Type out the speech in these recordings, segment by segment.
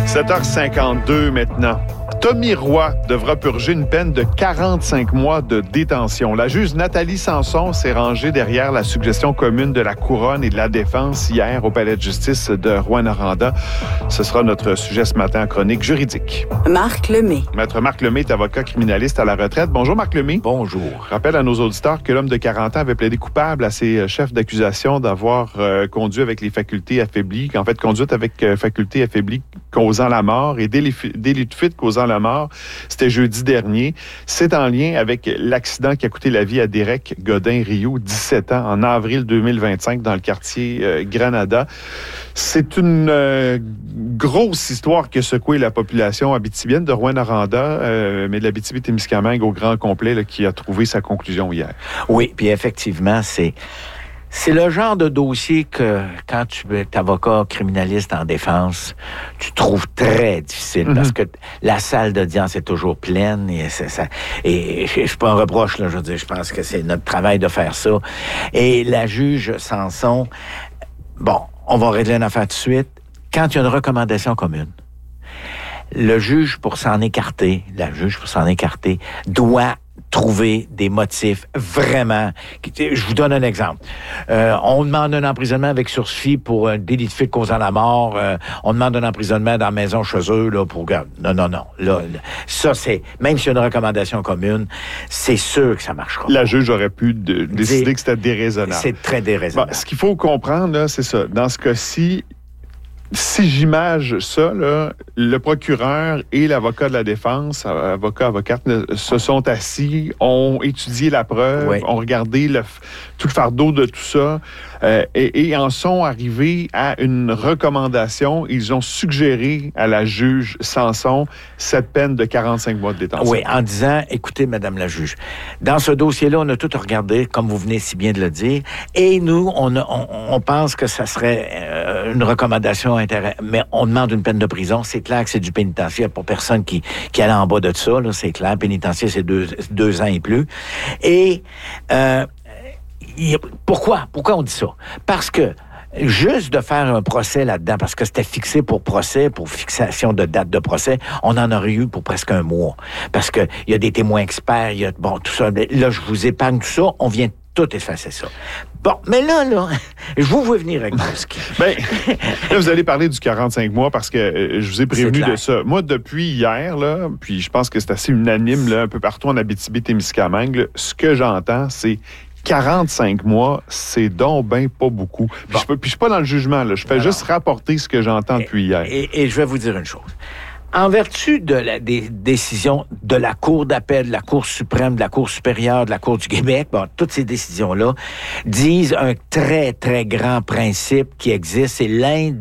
7h52 maintenant. Tommy Roy devra purger une peine de 45 mois de détention. La juge Nathalie Sanson s'est rangée derrière la suggestion commune de la Couronne et de la Défense hier au Palais de justice de Rouyn-Noranda. Ce sera notre sujet ce matin en chronique juridique. Marc Lemay. Maître Marc Lemay est avocat criminaliste à la retraite. Bonjour Marc Lemay. Bonjour. Je rappelle à nos auditeurs que l'homme de 40 ans avait plaidé coupable à ses chefs d'accusation d'avoir conduit avec les facultés affaiblies, en fait conduite avec facultés affaiblies causant la mort et délit de fuite causant la mort. C'était jeudi dernier. C'est en lien avec l'accident qui a coûté la vie à Derek Godin-Rioux, 17 ans, en avril 2025, dans le quartier Granada. C'est une grosse histoire qui a secoué la population abitibienne de Rouyn-Noranda, mais de l'Abitibi-Témiscamingue au grand complet là, qui a trouvé sa conclusion hier. Oui, puis effectivement, c'est le genre de dossier que, quand tu es avocat criminaliste en défense, tu trouves très difficile parce que la salle d'audience est toujours pleine et je suis pas un reproche, là, je veux dire, je pense que c'est notre travail de faire ça. Et la juge Sanson, bon, on va régler une affaire tout de suite. Quand il y a une recommandation commune, la juge, pour s'en écarter, doit trouver des motifs vraiment... Je vous donne un exemple. On demande un emprisonnement avec sursis pour un délit de fuite causant la mort. On demande un emprisonnement dans la maison chez eux là, pour... Non. Là, ça, c'est... Même s'il y a une recommandation commune, c'est sûr que ça marchera. La juge aurait pu décider que c'était déraisonnable. C'est très déraisonnable. Bon, ce qu'il faut comprendre, là, c'est ça. Dans ce cas-ci, si j'imagine ça, là, le procureur et l'avocat de la défense, avocate, se sont assis, ont étudié la preuve, ont regardé tout le fardeau de tout ça et en sont arrivés à une recommandation. Ils ont suggéré à la juge Sanson cette peine de 45 mois de détention. Oui, en disant, écoutez, Madame la juge, dans ce dossier-là, on a tout regardé, comme vous venez si bien de le dire, et nous, on pense que ça serait une recommandation mais on demande une peine de prison. C'est clair que c'est du pénitentiaire pour personne qui allait en bas de ça. Là, c'est clair. Pénitentiaire, c'est 2 ans et plus. Et pourquoi on dit ça? Parce que juste de faire un procès là-dedans, parce que c'était fixé pour procès, pour fixation de date de procès, on en aurait eu pour presque un mois. Parce que il y a des témoins experts, il y a tout ça. Là, je vous épargne tout ça. On vient tout effacer ça. Bon, mais là, je vous vois venir avec Bosky. Bien, là, vous allez parler du 45 mois parce que je vous ai prévenu de ça. Moi, depuis hier, là, puis je pense que c'est assez unanime là, un peu partout en Abitibi-Témiscamingue, là, ce que j'entends, c'est 45 mois, c'est donc ben pas beaucoup. Puis je suis pas dans le jugement, là. Je fais juste rapporter ce que j'entends depuis hier. Et je vais vous dire une chose. En vertu des décisions de la Cour d'appel, de la Cour suprême, de la Cour supérieure, de la Cour du Québec, toutes ces décisions-là disent un très, très grand principe qui existe, c'est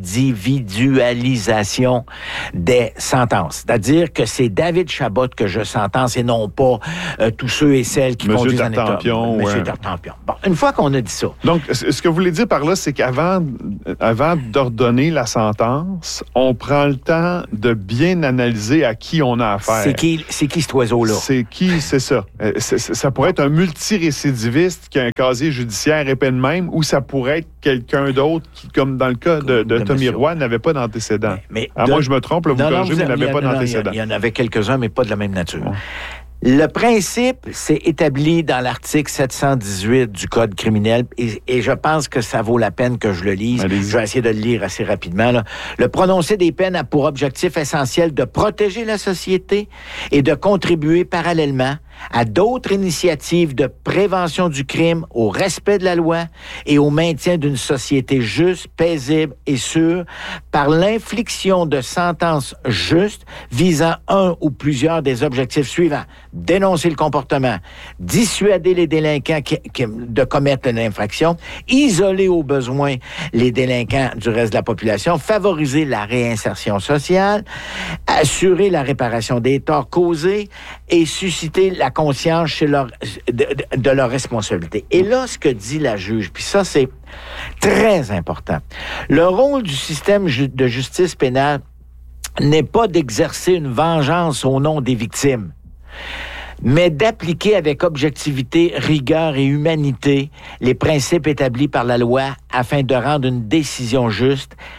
l'individualisation des sentences. C'est-à-dire que c'est David Chabot que je sentence et non pas tous ceux et celles qui conduisent en État. Monsieur Tartampion. Bon, une fois qu'on a dit ça. Donc, ce que vous voulez dire par là, c'est qu'avant d'ordonner la sentence, on prend le temps de bien analyser à qui on a affaire. C'est qui cet oiseau-là? C'est ça. Ça pourrait être un multirécidiviste qui a un casier judiciaire épais de même, ou ça pourrait être quelqu'un d'autre qui, comme dans le cas de Tommy Roy, n'avait pas d'antécédent. Moi, je me trompe, là, vous corrigez, mais n'avait pas d'antécédent. Il y en avait quelques-uns, mais pas de la même nature. Ouais. Le principe, c'est établi dans l'article 718 du Code criminel et je pense que ça vaut la peine que je le lise. Allez-y. Je vais essayer de le lire assez rapidement. Là. Le prononcé des peines a pour objectif essentiel de protéger la société et de contribuer parallèlement à d'autres initiatives de prévention du crime, au respect de la loi et au maintien d'une société juste, paisible et sûre par l'infliction de sentences justes visant un ou plusieurs des objectifs suivants. Dénoncer le comportement, dissuader les délinquants de commettre l'infraction, isoler au besoin les délinquants du reste de la population, favoriser la réinsertion sociale, assurer la réparation des torts causés et susciter la conscience de leur responsabilité. Et là, ce que dit la juge, puis ça, c'est très important. Le rôle du système de justice pénale n'est pas d'exercer une vengeance au nom des victimes, mais d'appliquer avec objectivité, rigueur et humanité les principes établis par la loi afin de rendre une décision juste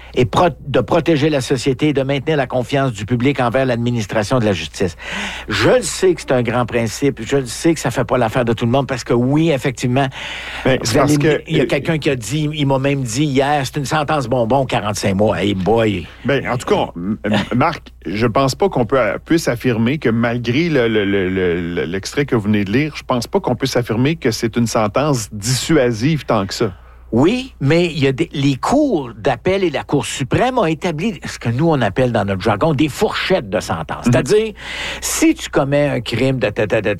et de protéger la société et de maintenir la confiance du public envers l'administration de la justice. Je le sais que c'est un grand principe, je le sais que ça fait pas l'affaire de tout le monde, parce que oui, effectivement, il y a quelqu'un qui a dit, il m'a même dit hier, c'est une sentence bonbon, 45 mois. Hey boy! En tout cas, Marc, je pense pas qu'on puisse affirmer que malgré l'extrait que vous venez de lire, je pense pas qu'on puisse affirmer que c'est une sentence dissuasive tant que ça. Oui, mais il y a les cours d'appel et la Cour suprême ont établi ce que nous, on appelle dans notre jargon des fourchettes de sentence. C'est-à-dire, si tu commets un crime de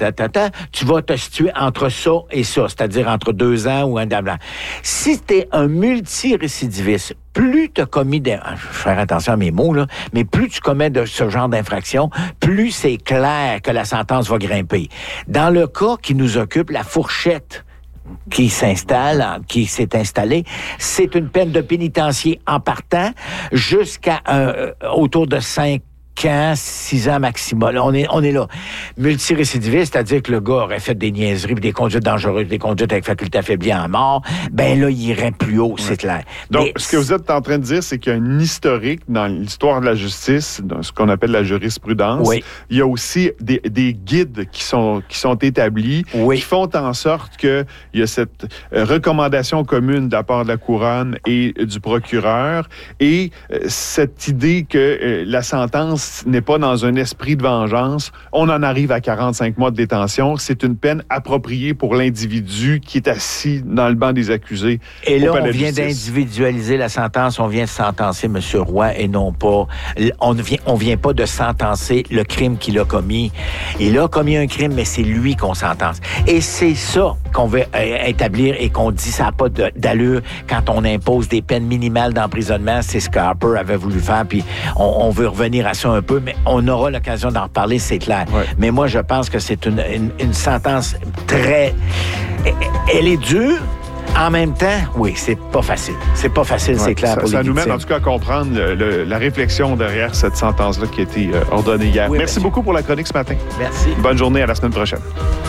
tu vas te situer entre ça et ça, c'est-à-dire entre 2 ans ou un an. Si tu es un multirécidiviste, plus tu as commis je vais faire attention à mes mots, là, mais plus tu commets de ce genre d'infraction, plus c'est clair que la sentence va grimper. Dans le cas qui nous occupe, la fourchette qui s'est installée, c'est une peine de pénitencier en partant jusqu'à autour de 5 ans, 6 ans maximum. On est là. Multirécidiviste, c'est-à-dire que le gars aurait fait des niaiseries, des conduites dangereuses, des conduites avec faculté affaiblie en mort, là, il irait plus haut, c'est clair. Donc, ce que vous êtes en train de dire, c'est qu'il y a un historique dans l'histoire de la justice, dans ce qu'on appelle la jurisprudence. Oui. Il y a aussi des guides qui sont établis, qui font en sorte qu'il y a cette recommandation commune de la part de la couronne et du procureur, et cette idée que la sentence n'est pas dans un esprit de vengeance. On en arrive à 45 mois de détention. C'est une peine appropriée pour l'individu qui est assis dans le banc des accusés. Et là, on vient d'individualiser la sentence. On vient de sentencer M. Roy et non pas... On vient pas de sentencer le crime qu'il a commis. Il a commis un crime, mais c'est lui qu'on sentence. Et c'est ça qu'on veut établir et qu'on dit ça n'a pas d'allure quand on impose des peines minimales d'emprisonnement. C'est ce que Harper avait voulu faire, puis on veut revenir à ça un peu, mais on aura l'occasion d'en reparler, c'est clair. Ouais. Mais moi, je pense que c'est une sentence très... Elle est dure. En même temps, oui, c'est pas facile. C'est pas facile, c'est clair pour les victimes. Ça nous mène en tout cas à comprendre la réflexion derrière cette sentence-là qui a été ordonnée hier. Oui, merci beaucoup pour la chronique ce matin. Merci. Bonne journée, à la semaine prochaine.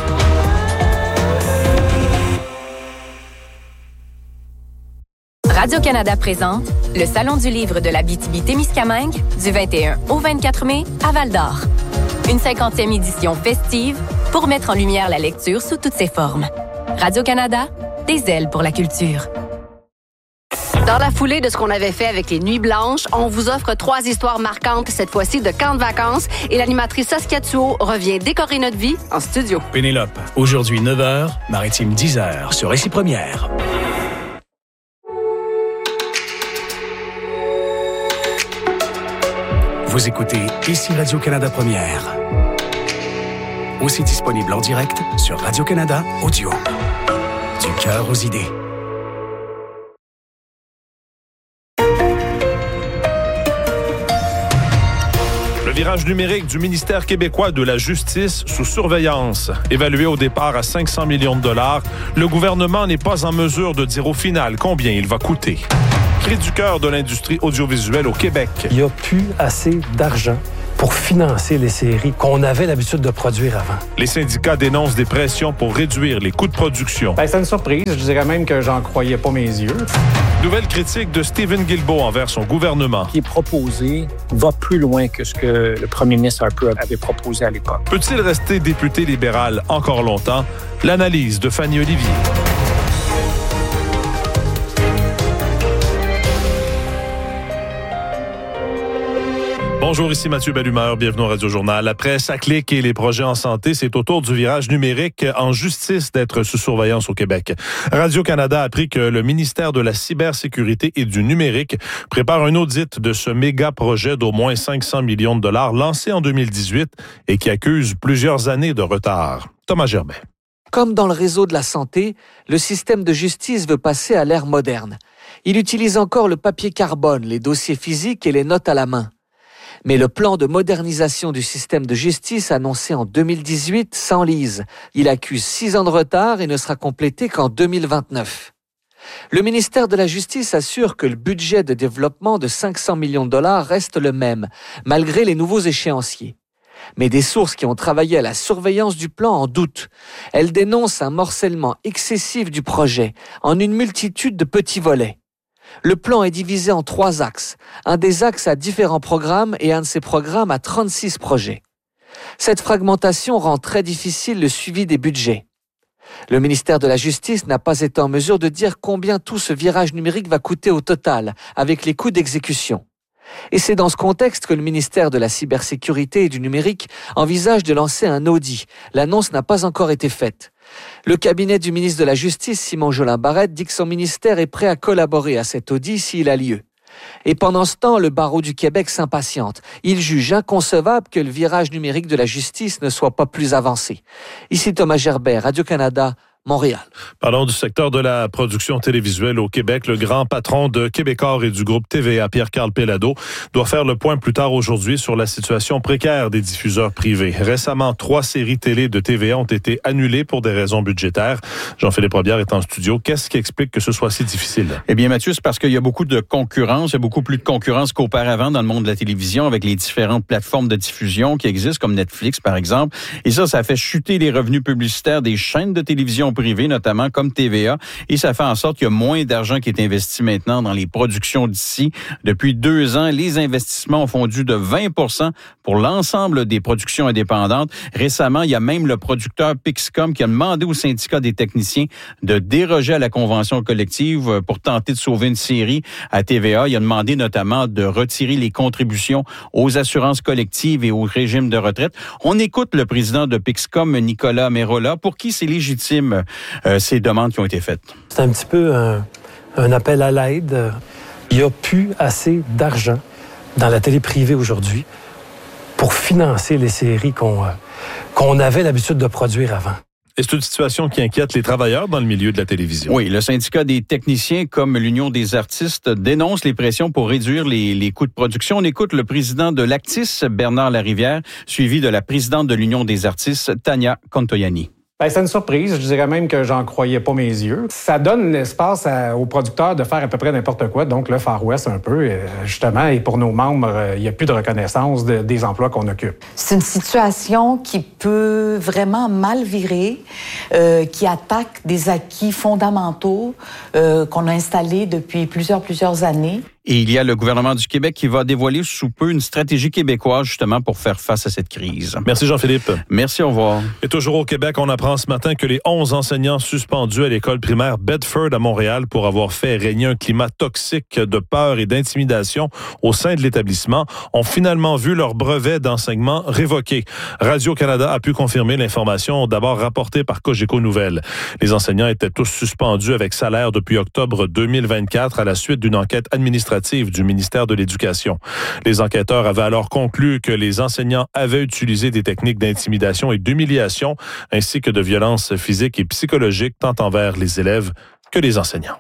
Radio-Canada présente le Salon du livre de l'Abitibi-Témiscamingue du 21 au 24 mai à Val-d'Or. Une 50e édition festive pour mettre en lumière la lecture sous toutes ses formes. Radio-Canada, des ailes pour la culture. Dans la foulée de ce qu'on avait fait avec les Nuits Blanches, on vous offre 3 histoires marquantes, cette fois-ci de camp de vacances, et l'animatrice Saskia Thuot revient décorer notre vie en studio. Pénélope, aujourd'hui 9h, Maritime 10h, sur Récit Première. Vous écoutez Ici Radio-Canada Première. Aussi disponible en direct sur Radio-Canada Audio. Du cœur aux idées. Le virage numérique du ministère québécois de la Justice sous surveillance. Évalué au départ à 500 millions de dollars, le gouvernement n'est pas en mesure de dire au final combien il va coûter. Cri du cœur de l'industrie audiovisuelle au Québec. Il n'y a plus assez d'argent pour financer les séries qu'on avait l'habitude de produire avant. Les syndicats dénoncent des pressions pour réduire les coûts de production. C'est une surprise. Je dirais même que j'en croyais pas mes yeux. Nouvelle critique de Stephen Guilbeault envers son gouvernement. Ce qui est proposé va plus loin que ce que le premier ministre Harper avait proposé à l'époque. Peut-il rester député libéral encore longtemps? L'analyse de Fanny Olivier. Bonjour, ici Mathieu Bellumeur, bienvenue au Radio-Journal. Après sa clique et les projets en santé, c'est au tour du virage numérique en justice d'être sous surveillance au Québec. Radio-Canada a appris que le ministère de la cybersécurité et du numérique prépare un audit de ce méga projet d'au moins 500 millions de dollars lancé en 2018 et qui accuse plusieurs années de retard. Thomas Gerbet. Comme dans le réseau de la santé, le système de justice veut passer à l'ère moderne. Il utilise encore le papier carbone, les dossiers physiques et les notes à la main. Mais le plan de modernisation du système de justice annoncé en 2018 s'enlise. Il accuse 6 ans de retard et ne sera complété qu'en 2029. Le ministère de la Justice assure que le budget de développement de 500 millions de dollars reste le même, malgré les nouveaux échéanciers. Mais des sources qui ont travaillé à la surveillance du plan en doutent. Elles dénoncent un morcellement excessif du projet en une multitude de petits volets. Le plan est divisé en 3 axes. Un des axes a différents programmes et un de ces programmes a 36 projets. Cette fragmentation rend très difficile le suivi des budgets. Le ministère de la Justice n'a pas été en mesure de dire combien tout ce virage numérique va coûter au total, avec les coûts d'exécution. Et c'est dans ce contexte que le ministère de la Cybersécurité et du Numérique envisage de lancer un audit. L'annonce n'a pas encore été faite. Le cabinet du ministre de la Justice, Simon Jolin-Barrette, dit que son ministère est prêt à collaborer à cet audit s'il a lieu. Et pendant ce temps, le barreau du Québec s'impatiente. Il juge inconcevable que le virage numérique de la justice ne soit pas plus avancé. Ici Thomas Gerbert, Radio-Canada, Montréal. Parlons du secteur de la production télévisuelle au Québec. Le grand patron de Québecor et du groupe TVA, Pierre-Carl Péladeau, doit faire le point plus tard aujourd'hui sur la situation précaire des diffuseurs privés. Récemment, 3 séries télé de TVA ont été annulées pour des raisons budgétaires. Jean-Philippe Robillard est en studio. Qu'est-ce qui explique que ce soit si difficile? Eh bien, Mathieu, c'est parce qu'il y a beaucoup de concurrence. Il y a beaucoup plus de concurrence qu'auparavant dans le monde de la télévision avec les différentes plateformes de diffusion qui existent, comme Netflix, par exemple. Et ça fait chuter les revenus publicitaires des chaînes de télévision privées, notamment comme TVA, et ça fait en sorte qu'il y a moins d'argent qui est investi maintenant dans les productions d'ici. Depuis 2 ans, les investissements ont fondu de 20% pour l'ensemble des productions indépendantes. Récemment, il y a même le producteur Pixcom qui a demandé au syndicat des techniciens de déroger à la convention collective pour tenter de sauver une série à TVA. Il a demandé notamment de retirer les contributions aux assurances collectives et au régime de retraite. On écoute le président de Pixcom, Nicolas Merola, pour qui c'est légitime ces demandes qui ont été faites. C'est un petit peu un appel à l'aide. Il n'y a plus assez d'argent dans la télé privée aujourd'hui pour financer les séries qu'on avait l'habitude de produire avant. Et c'est une situation qui inquiète les travailleurs dans le milieu de la télévision. Oui, le syndicat des techniciens comme l'Union des artistes dénonce les pressions pour réduire les coûts de production. On écoute le président de l'Actis, Bernard Larivière, suivi de la présidente de l'Union des artistes, Tania Contoyani. C'est une surprise. Je dirais même que j'en croyais pas mes yeux. Ça donne l'espace aux producteurs de faire à peu près n'importe quoi. Donc, le Far West un peu, justement. Et pour nos membres, il n'y a plus de reconnaissance des emplois qu'on occupe. C'est une situation qui peut vraiment mal virer, qui attaque des acquis fondamentaux qu'on a installés depuis plusieurs années. Et il y a le gouvernement du Québec qui va dévoiler sous peu une stratégie québécoise justement pour faire face à cette crise. Merci Jean-Philippe. Merci, au revoir. Et toujours au Québec, on apprend ce matin que les 11 enseignants suspendus à l'école primaire Bedford à Montréal pour avoir fait régner un climat toxique de peur et d'intimidation au sein de l'établissement ont finalement vu leur brevet d'enseignement révoqué. Radio-Canada a pu confirmer l'information d'abord rapportée par Cogeco Nouvelles. Les enseignants étaient tous suspendus avec salaire depuis octobre 2024 à la suite d'une enquête administrative du ministère de l'Éducation. Les enquêteurs avaient alors conclu que les enseignants avaient utilisé des techniques d'intimidation et d'humiliation, ainsi que de violences physiques et psychologiques tant envers les élèves que les enseignants.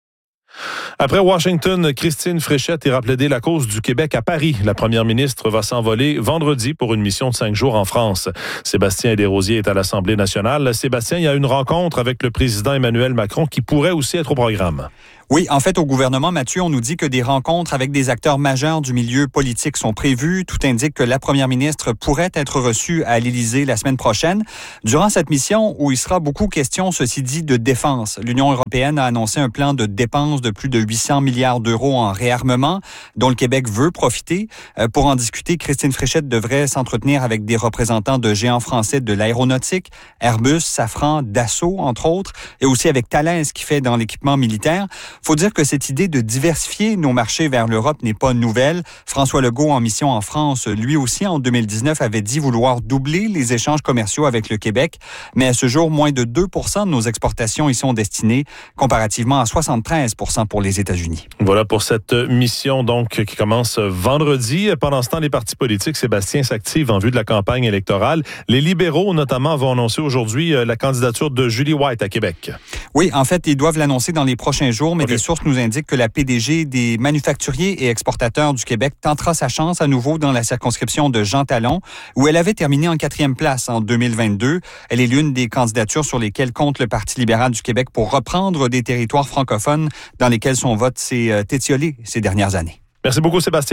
Après Washington, Christine Fréchette ira plaider la cause du Québec à Paris. La première ministre va s'envoler vendredi pour une mission de 5 jours en France. Sébastien Desrosiers est à l'Assemblée nationale. Sébastien, il y a une rencontre avec le président Emmanuel Macron qui pourrait aussi être au programme. Oui, en fait, au gouvernement, Mathieu, on nous dit que des rencontres avec des acteurs majeurs du milieu politique sont prévues. Tout indique que la première ministre pourrait être reçue à l'Élysée la semaine prochaine. Durant cette mission, où il sera beaucoup question, ceci dit, de défense, l'Union européenne a annoncé un plan de dépenses de plus de 800 milliards d'euros en réarmement, dont le Québec veut profiter. Pour en discuter, Christine Fréchette devrait s'entretenir avec des représentants de géants français de l'aéronautique, Airbus, Safran, Dassault, entre autres, et aussi avec Thales, qui fait dans l'équipement militaire. Faut dire que cette idée de diversifier nos marchés vers l'Europe n'est pas nouvelle. François Legault, en mission en France, lui aussi, en 2019, avait dit vouloir doubler les échanges commerciaux avec le Québec. Mais à ce jour, moins de 2% de nos exportations y sont destinées, comparativement à 73% pour les États-Unis. Voilà pour cette mission donc qui commence vendredi. Pendant ce temps, les partis politiques, Sébastien, s'activent en vue de la campagne électorale. Les libéraux, notamment, vont annoncer aujourd'hui la candidature de Julie White à Québec. Oui, en fait, ils doivent l'annoncer dans les prochains jours, mais des sources nous indiquent que la PDG des manufacturiers et exportateurs du Québec tentera sa chance à nouveau dans la circonscription de Jean Talon, où elle avait terminé en 4e place en 2022. Elle est l'une des candidatures sur lesquelles compte le Parti libéral du Québec pour reprendre des territoires francophones dans lesquels son vote s'est étiolé ces dernières années. Merci beaucoup, Sébastien.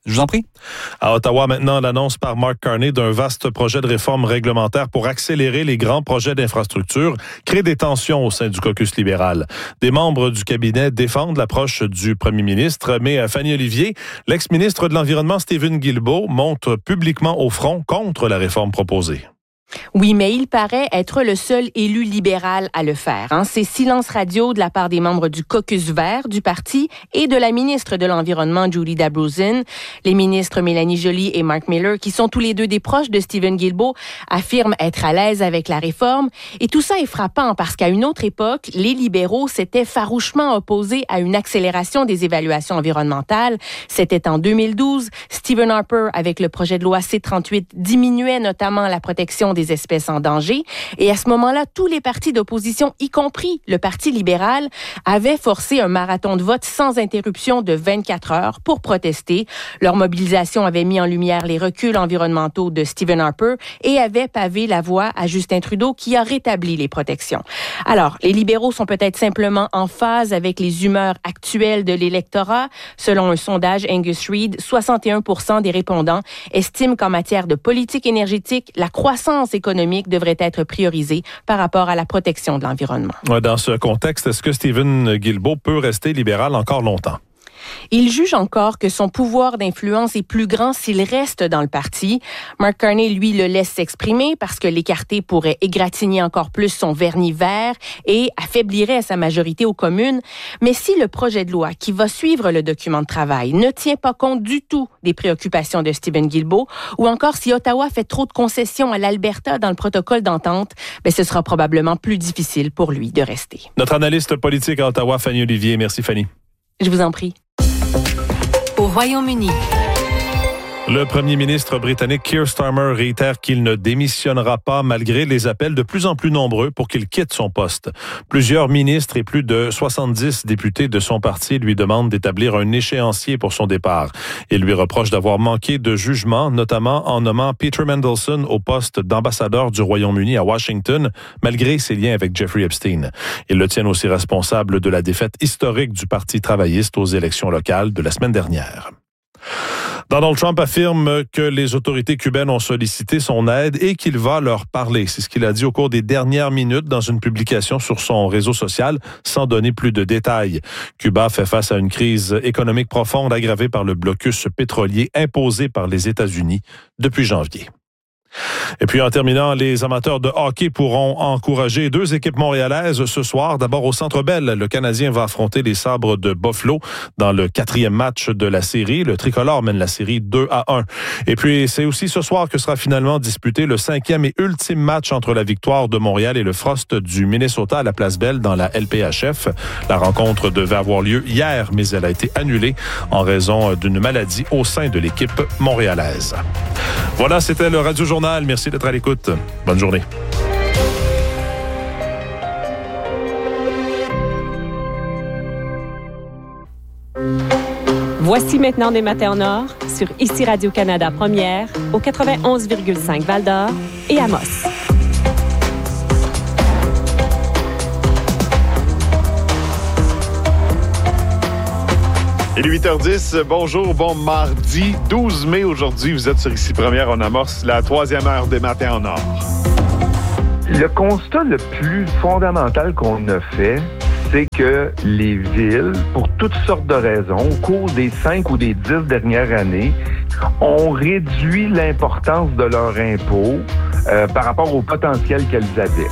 Je vous en prie. À Ottawa, maintenant, l'annonce par Mark Carney d'un vaste projet de réforme réglementaire pour accélérer les grands projets d'infrastructure crée des tensions au sein du caucus libéral. Des membres du cabinet défendent l'approche du premier ministre, mais Fanny Olivier, l'ex-ministre de l'Environnement Stephen Guilbeault, monte publiquement au front contre la réforme proposée. Oui, mais il paraît être le seul élu libéral à le faire. C'est silence radio de la part des membres du caucus vert du parti et de la ministre de l'Environnement, Julie Dabrousin. Les ministres Mélanie Joly et Mark Miller, qui sont tous les deux des proches de Stephen Guilbeault, affirment être à l'aise avec la réforme. Et tout ça est frappant parce qu'à une autre époque, les libéraux s'étaient farouchement opposés à une accélération des évaluations environnementales. C'était en 2012. Stephen Harper, avec le projet de loi C-38, diminuait notamment la protection des espèces en danger. Et à ce moment-là, tous les partis d'opposition, y compris le Parti libéral, avaient forcé un marathon de vote sans interruption de 24 heures pour protester. Leur mobilisation avait mis en lumière les reculs environnementaux de Stephen Harper et avait pavé la voie à Justin Trudeau qui a rétabli les protections. Alors, les libéraux sont peut-être simplement en phase avec les humeurs actuelles de l'électorat. Selon un sondage Angus Reid, 61% des répondants estiment qu'en matière de politique énergétique, la croissance économique devrait être priorisée par rapport à la protection de l'environnement. Dans ce contexte, est-ce que Stephen Guilbeault peut rester libéral encore longtemps? Il juge encore que son pouvoir d'influence est plus grand s'il reste dans le parti. Mark Carney, lui, le laisse s'exprimer parce que l'écarté pourrait égratigner encore plus son vernis vert et affaiblirait sa majorité aux communes. Mais si le projet de loi qui va suivre le document de travail ne tient pas compte du tout des préoccupations de Stephen Guilbeault, ou encore si Ottawa fait trop de concessions à l'Alberta dans le protocole d'entente, ce sera probablement plus difficile pour lui de rester. Notre analyste politique à Ottawa, Fanny Olivier. Merci, Fanny. Je vous en prie. Au Royaume-Uni. Le premier ministre britannique Keir Starmer réitère qu'il ne démissionnera pas malgré les appels de plus en plus nombreux pour qu'il quitte son poste. Plusieurs ministres et plus de 70 députés de son parti lui demandent d'établir un échéancier pour son départ. Il lui reproche d'avoir manqué de jugement, notamment en nommant Peter Mandelson au poste d'ambassadeur du Royaume-Uni à Washington, malgré ses liens avec Jeffrey Epstein. Ils le tiennent aussi responsable de la défaite historique du Parti travailliste aux élections locales de la semaine dernière. Donald Trump affirme que les autorités cubaines ont sollicité son aide et qu'il va leur parler. C'est ce qu'il a dit au cours des dernières minutes dans une publication sur son réseau social, sans donner plus de détails. Cuba fait face à une crise économique profonde aggravée par le blocus pétrolier imposé par les États-Unis depuis janvier. Et puis en terminant, les amateurs de hockey pourront encourager deux équipes montréalaises ce soir. D'abord au Centre Bell, le Canadien va affronter les Sabres de Buffalo dans le 4e match de la série. Le tricolore mène la série 2-1. Et puis c'est aussi ce soir que sera finalement disputé le 5e et ultime match entre la Victoire de Montréal et le Frost du Minnesota à la Place Bell dans la LPHF. La rencontre devait avoir lieu hier, mais elle a été annulée en raison d'une maladie au sein de l'équipe montréalaise. Voilà, c'était le Radio Journal. Merci d'être à l'écoute. Bonne journée. Voici maintenant des matins en or sur Ici Radio-Canada Première au 91,5 Val-d'Or et Amos. Il est 8h10, bonjour, bon mardi 12 mai aujourd'hui. Vous êtes sur Ici Première, on amorce la 3e heure des matins en or. Le constat le plus fondamental qu'on a fait, c'est que les villes, pour toutes sortes de raisons, au cours des 5 ou des 10 dernières années, ont réduit l'importance de leurs impôts par rapport au potentiel qu'elles avaient.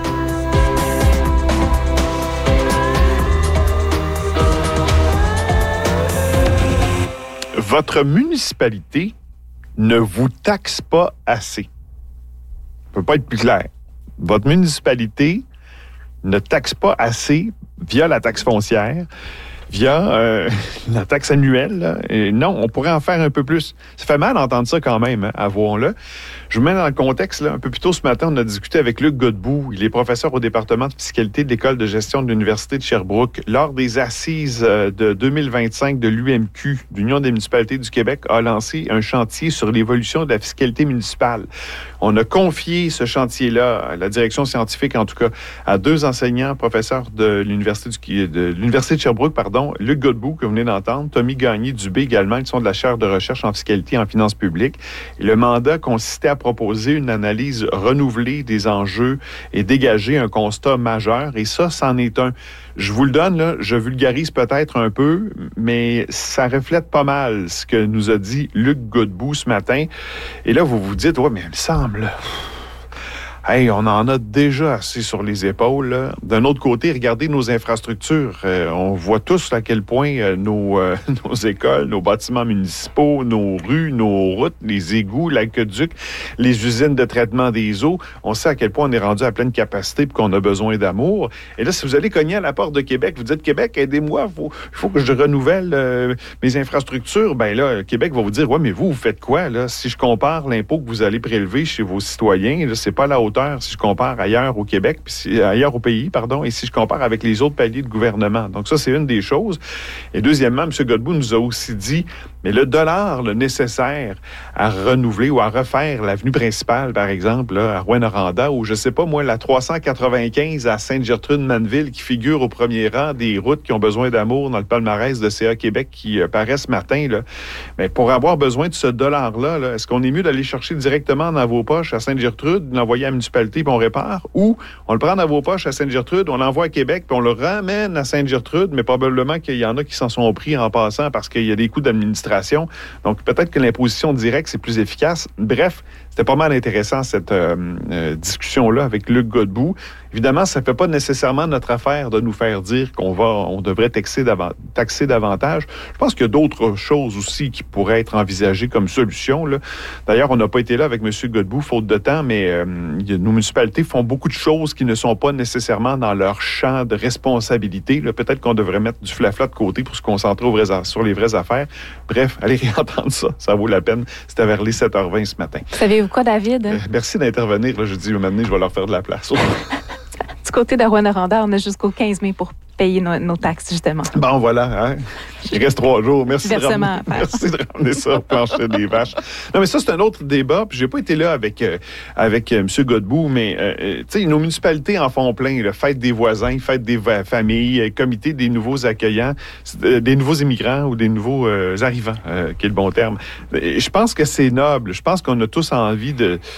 Votre municipalité ne vous taxe pas assez. Ça ne peut pas être plus clair. Votre municipalité ne taxe pas assez via la taxe foncière, via la taxe annuelle. Là. Et non, on pourrait en faire un peu plus. Ça fait mal d'entendre ça quand même, hein, avouons-le. Je vous mets dans le contexte. Là, un peu plus tôt ce matin, on a discuté avec Luc Godbout. Il est professeur au département de fiscalité de l'École de gestion de l'Université de Sherbrooke. Lors des assises de 2025 de l'UMQ, l'Union des municipalités du Québec, a lancé un chantier sur l'évolution de la fiscalité municipale. On a confié ce chantier-là, la direction scientifique en tout cas, à 2 enseignants, professeurs de l'Université de Sherbrooke, Luc Godbout, que vous venez d'entendre, Tommy Gagné-Dubé également, ils sont de la chaire de recherche en fiscalité et en finances publiques. Et le mandat consistait à proposer une analyse renouvelée des enjeux et dégager un constat majeur. Et ça, c'en est un. Je vous le donne, là, je vulgarise peut-être un peu, mais ça reflète pas mal ce que nous a dit Luc Godbout ce matin. Et là, vous vous dites, ouais, mais il me semble... Hey, on en a déjà assez sur les épaules. Là. D'un autre côté, regardez nos infrastructures. On voit tous à quel point nos écoles, nos bâtiments municipaux, nos rues, nos routes, les égouts, l'aqueduc, les usines de traitement des eaux, on sait à quel point on est rendu à pleine capacité et qu'on a besoin d'amour. Et là, si vous allez cogner à la porte de Québec, vous dites, Québec, aidez-moi, il faut que je renouvelle mes infrastructures. Ben là, Québec va vous dire, ouais, mais vous faites quoi, là? Si je compare l'impôt que vous allez prélever chez vos citoyens, là, c'est pas la hauteur si je compare ailleurs au Québec, puis ailleurs au pays, pardon, et si je compare avec les autres paliers de gouvernement. Donc ça, c'est une des choses. Et deuxièmement, M. Godbout nous a aussi dit, mais le dollar le nécessaire à renouveler ou à refaire l'avenue principale, par exemple, là, à Rouyn-Noranda, ou je sais pas, moi, la 395 à Sainte-Gertrude-Manville, qui figure au premier rang des routes qui ont besoin d'amour dans le palmarès de CA Québec qui paraît ce matin, là. Mais pour avoir besoin de ce dollar-là, là, est-ce qu'on est mieux d'aller chercher directement dans vos poches à Sainte-Gertrude, de l'envoyer à la municipalité puis on répare, ou on le prend dans vos poches à Sainte-Gertrude, on l'envoie à Québec puis on le ramène à Sainte-Gertrude, mais probablement qu'il y en a qui s'en sont pris en passant parce qu'il y a des coûts d'administration. Donc, peut-être que l'imposition directe, c'est plus efficace. Bref, c'était pas mal intéressant, cette discussion-là avec Luc Godbout. Évidemment, ça ne fait pas nécessairement notre affaire de nous faire dire qu'on devrait taxer davantage. Je pense qu'il y a d'autres choses aussi qui pourraient être envisagées comme solution, là. D'ailleurs, on n'a pas été là avec M. Godbout, faute de temps, mais nos municipalités font beaucoup de choses qui ne sont pas nécessairement dans leur champ de responsabilité. Là. Peut-être qu'on devrait mettre du flafla de côté pour se concentrer sur les vraies affaires. Bref, allez réentendre ça. Ça vaut la peine. C'était vers les 7h20 ce matin. Savez-vous quoi, David? Merci d'intervenir. Là, je dis, maintenant, je vais leur faire de la place. Du côté de Rouyn-Noranda, on a jusqu'au 15 mai pour payer nos taxes, justement. Bon, voilà. Hein? Il reste 3 jours. Merci de ramener ça au plancher des vaches. Non, mais ça, c'est un autre débat. Puis j'ai pas été là avec M. Godbout, mais tu sais, nos municipalités en font plein. Là. Fête des voisins, fête des familles, comité des nouveaux accueillants, des nouveaux immigrants ou des nouveaux arrivants, qui est le bon terme. Je pense que c'est noble. Je pense qu'on a tous envie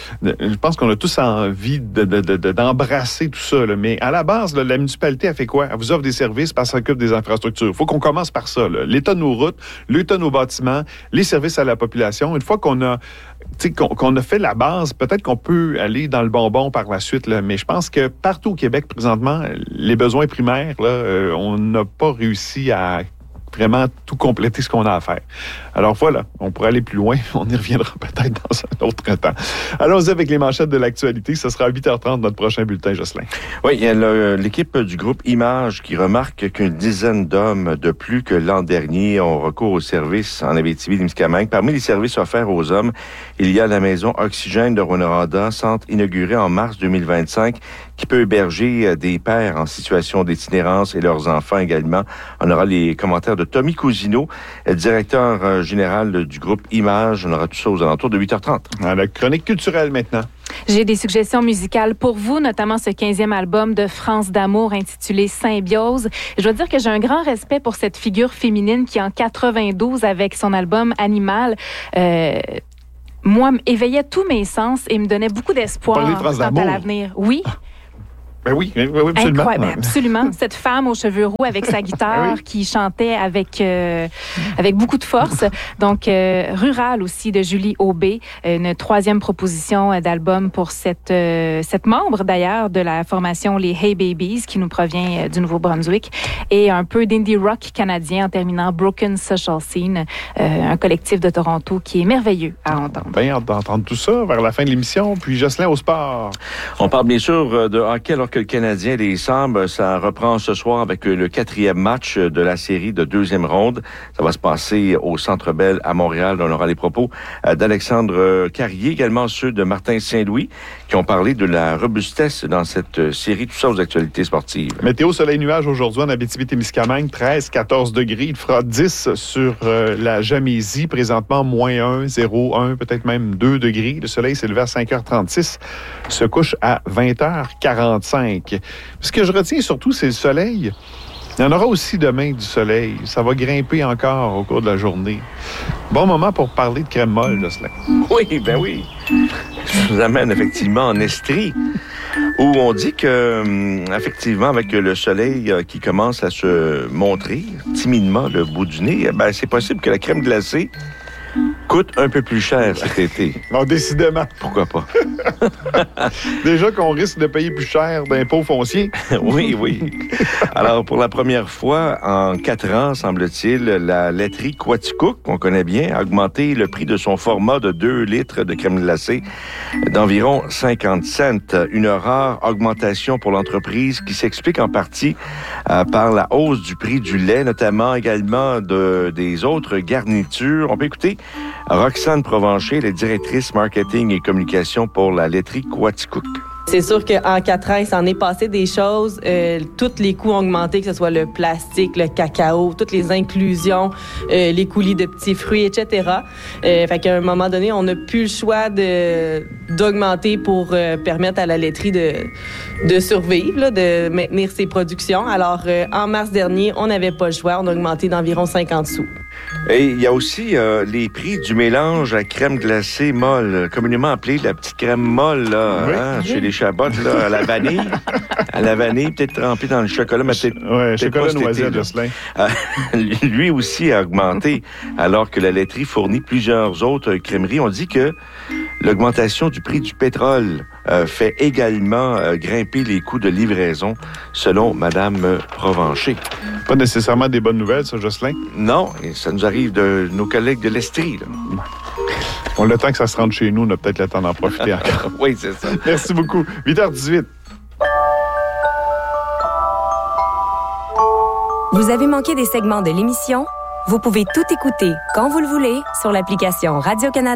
d'embrasser tout ça. Là. Mais à la base, là, la municipalité a fait quoi? Elle vous offre des services parce qu'elle s'occupe des infrastructures. Il faut qu'on commence par ça. Là. L'état de nos routes, l'état de nos bâtiments, les services à la population. Une fois qu'on a fait la base, peut-être qu'on peut aller dans le bonbon par la suite. Là. Mais je pense que partout au Québec, présentement, les besoins primaires, là, on n'a pas réussi à vraiment tout compléter ce qu'on a à faire. Alors voilà, on pourrait aller plus loin. On y reviendra peut-être dans un autre temps. Allons-y avec les manchettes de l'actualité. Ce sera à 8h30 notre prochain bulletin, Jocelyn. Oui, il y a l'équipe du groupe Image qui remarque qu'une dizaine d'hommes de plus que l'an dernier ont recours aux services en Abitibi-Témiscamingue. Parmi les services offerts aux hommes, il y a la maison Oxygène de Rouyn-Noranda, centre inauguré en mars 2025, qui peut héberger des pères en situation d'itinérance et leurs enfants également. On aura les commentaires de Tommy Cousineau, directeur général du groupe Image. On aura tout ça aux alentours de 8h30. À la chronique culturelle maintenant. J'ai des suggestions musicales pour vous, notamment ce 15e album de France d'Amour intitulé Symbiose. Je dois dire que j'ai un grand respect pour cette figure féminine qui, en 92, avec son album Animal, moi, éveillait tous mes sens et me donnait beaucoup d'espoir quant à l'avenir. Oui. Ben oui, absolument. Incroyable, absolument. Cette femme aux cheveux roux avec sa guitare qui chantait avec beaucoup de force. Donc, Rural aussi de Julie Aubé, une 3e proposition d'album pour cette membre d'ailleurs de la formation les Hey Babies qui nous provient du Nouveau-Brunswick et un peu d'indie rock canadien en terminant Broken Social Scene, un collectif de Toronto qui est merveilleux à entendre. Bien hâte d'entendre tout ça vers la fin de l'émission. Puis Jocelyn au sport. On parle bien sûr de hockey alors que le Canadien les Sabres, ça reprend ce soir avec le 4e match de la série de 2e ronde. Ça va se passer au Centre Bell à Montréal. On aura les propos d'Alexandre Carrier, également ceux de Martin Saint-Louis, qui ont parlé de la robustesse dans cette série. Tout ça aux actualités sportives. Météo, soleil, nuage aujourd'hui en Abitibi-Témiscamingue, 13-14 degrés. Il fera 10 sur la Jamésie, présentement moins 1, 0, 1, peut-être même 2 degrés. Le soleil s'est levé à 5h36, se couche à 20h45. Ce que je retiens surtout, c'est le soleil. Il y en aura aussi demain du soleil. Ça va grimper encore au cours de la journée. Bon moment pour parler de crème molle, Jocelyn. Oui, ben oui. Je vous amène effectivement en Estrie, où on dit que, effectivement, avec le soleil qui commence à se montrer timidement le bout du nez, ben, c'est possible que la crème glacée coûte un peu plus cher cet été. Non, décidément. Pourquoi pas? Déjà qu'on risque de payer plus cher d'impôts fonciers. Oui, oui. Alors, pour la première fois en 4 ans, semble-t-il, la laiterie Quaticook, qu'on connaît bien, a augmenté le prix de son format de 2 litres de crème glacée d'environ 50 cents. Une rare augmentation pour l'entreprise qui s'explique en partie par la hausse du prix du lait, notamment également des autres garnitures. On peut écouter Roxane Provencher, la directrice marketing et communication pour la laiterie Quaticook. C'est sûr qu'en 4 ans, il s'en est passé des choses. Tous les coûts ont augmenté, que ce soit le plastique, le cacao, toutes les inclusions, les coulis de petits fruits, etc. Fait qu'à un moment donné, on n'a plus le choix d'augmenter pour permettre à la laiterie de survivre, là, de maintenir ses productions. Alors, en mars dernier, on n'avait pas le choix. On a augmenté d'environ 50 sous. Et il y a aussi les prix du mélange à crème glacée molle, communément appelée la petite crème molle, là, oui. Chez les Chabot, là, à la vanille. À la vanille, peut-être trempée dans le chocolat, mais peut-être. Oui, chocolat noisette, Jocelyn. Lui aussi a augmenté, alors que la laiterie fournit plusieurs autres crèmeries. On dit que l'augmentation du prix du pétrole fait également grimper les coûts de livraison, selon Mme Provencher. Pas nécessairement des bonnes nouvelles, ça, Jocelyn? Non, et ça nous arrive de nos collègues de l'Estrie, là. On a le temps que ça se rende chez nous, on a peut-être le temps d'en profiter encore. Oui, c'est ça. Merci beaucoup. 8h18. Vous avez manqué des segments de l'émission? Vous pouvez tout écouter quand vous le voulez sur l'application Radio-Canada.